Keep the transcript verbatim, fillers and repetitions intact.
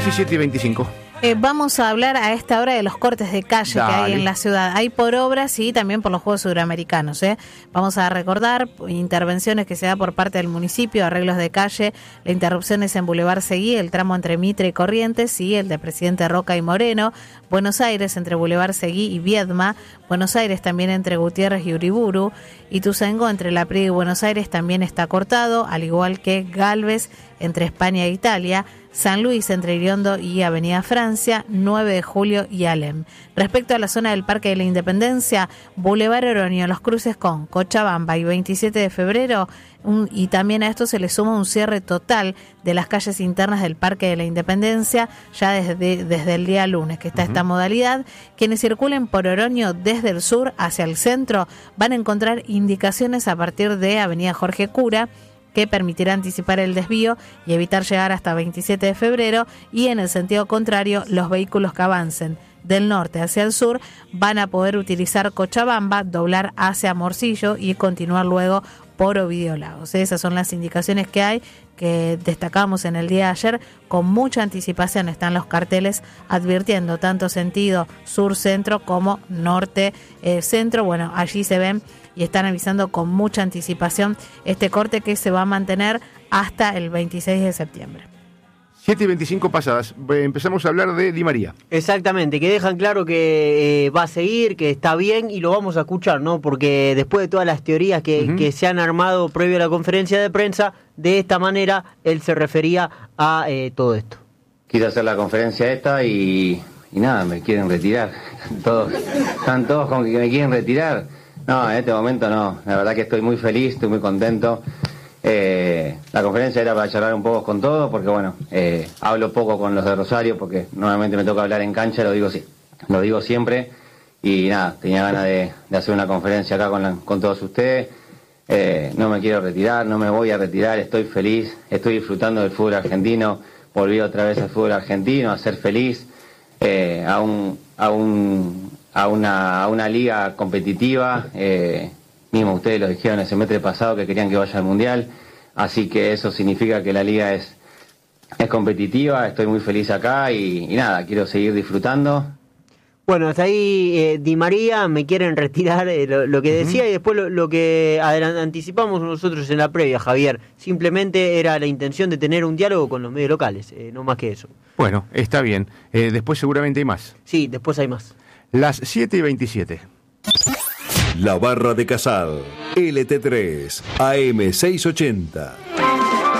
Casi siete y veinticinco. Eh, vamos a hablar a esta hora de los cortes de calle Dale. que hay en la ciudad. Hay por obras y también por los Juegos Suramericanos. ¿eh? Vamos a recordar intervenciones que se da por parte del municipio, arreglos de calle. La interrupción es en Boulevard Seguí, el tramo entre Mitre y Corrientes, y el de Presidente Roca y Moreno. Buenos Aires entre Boulevard Seguí y Viedma. Buenos Aires también entre Gutiérrez y Uriburu. Ituzaingó entre La Priega y Buenos Aires también está cortado, al igual que Galvez entre España e Italia. San Luis entre Iriondo y Avenida Francia, nueve de julio y Alem. Respecto a la zona del Parque de la Independencia, Boulevard Oroño, los cruces con Cochabamba y veintisiete de febrero, un, y también a esto se le suma un cierre total de las calles internas del Parque de la Independencia ya desde, desde el día lunes, que está uh-huh. esta modalidad. Quienes circulen por Oroño desde el sur hacia el centro van a encontrar indicaciones a partir de Avenida Jorge Cura, que permitirá anticipar el desvío y evitar llegar hasta veintisiete de febrero, y en el sentido contrario, los vehículos que avancen del norte hacia el sur van a poder utilizar Cochabamba, doblar hacia Morcillo y continuar luego por Ovidio Lagos. Esas son las indicaciones que hay, que destacamos en el día de ayer. Con mucha anticipación están los carteles advirtiendo tanto sentido sur-centro como norte-centro. Bueno, allí se ven y están avisando con mucha anticipación este corte que se va a mantener hasta el veintiséis de septiembre. siete y veinticinco pasadas. Empezamos a hablar de Di María. Exactamente, que dejan claro que eh, va a seguir, que está bien, y lo vamos a escuchar, ¿no? Porque después de todas las teorías que, uh-huh. que se han armado previo a la conferencia de prensa, de esta manera él se refería a eh, todo esto. Quise hacer la conferencia esta y, y nada, me quieren retirar. Todos, están todos con que me quieren retirar. No, en este momento no. La verdad que estoy muy feliz, estoy muy contento. Eh, la conferencia era para charlar un poco con todos, porque bueno, eh, hablo poco con los de Rosario, porque normalmente me toca hablar en cancha, lo digo, lo digo siempre, y nada, tenía ganas de, de hacer una conferencia acá con, la, con todos ustedes. Eh, no me quiero retirar, no me voy a retirar, estoy feliz, estoy disfrutando del fútbol argentino, volví otra vez al fútbol argentino, a ser feliz, eh, a un, a un, a una, a una liga competitiva. Eh, Mismo ustedes lo dijeron el semestre pasado que querían que vaya al Mundial, así que eso significa que la liga es, es competitiva, estoy muy feliz acá y, y nada, quiero seguir disfrutando. Bueno, hasta ahí eh, Di María, me quieren retirar eh, lo, lo que decía uh-huh. y después lo, lo que adelant- anticipamos nosotros en la previa, Javier. Simplemente era la intención de tener un diálogo con los medios locales, eh, no más que eso. Bueno, está bien. Eh, después seguramente hay más. Sí, después hay más. Las siete y veintisiete. La Barra de Casal, L T tres, A M seiscientos ochenta.